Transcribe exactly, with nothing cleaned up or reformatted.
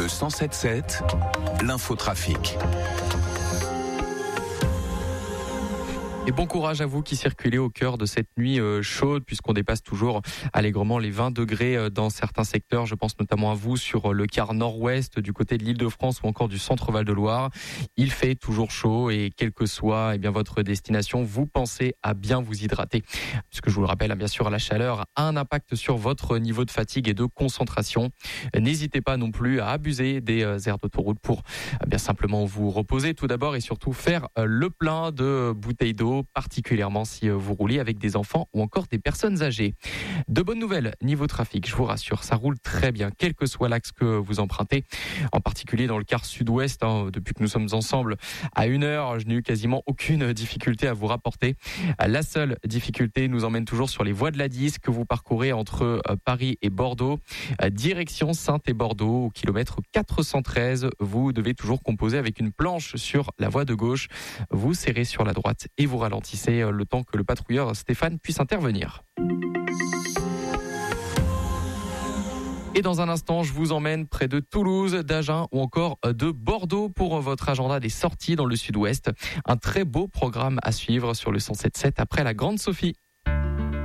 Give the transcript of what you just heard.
Le cent sept sept, l'infotrafic. Et bon courage à vous qui circulez au cœur de cette nuit euh, chaude, puisqu'on dépasse toujours allègrement les vingt degrés euh, dans certains secteurs. Je pense notamment à vous sur le quart nord-ouest du côté de l'Île-de-France ou encore du centre Val-de-Loire. Il fait toujours chaud et quelle que soit eh bien, votre destination, vous pensez à bien vous hydrater. Puisque je vous le rappelle, bien sûr, la chaleur a un impact sur votre niveau de fatigue et de concentration. N'hésitez pas non plus à abuser des euh, aires d'autoroute pour euh, bien simplement vous reposer tout d'abord et surtout faire euh, le plein de bouteilles d'eau, particulièrement si vous roulez avec des enfants ou encore des personnes âgées. De bonnes nouvelles niveau trafic, je vous rassure, ça roule très bien, quel que soit l'axe que vous empruntez, en particulier dans le quart sud-ouest. Hein, depuis que nous sommes ensemble à une heure, je n'ai eu quasiment aucune difficulté à vous rapporter. La seule difficulté nous emmène toujours sur les voies de l'A dix que vous parcourez entre Paris et Bordeaux, direction Saintes et Bordeaux, au kilomètre quatre cent treize. Vous devez toujours composer avec une planche sur la voie de gauche. Vous serrez sur la droite et vous ralentissez le temps que le patrouilleur Stéphane puisse intervenir. Et dans un instant, je vous emmène près de Toulouse, d'Agen ou encore de Bordeaux pour votre agenda des sorties dans le sud-ouest. Un très beau programme à suivre sur le cent sept sept après la Grande Sophie.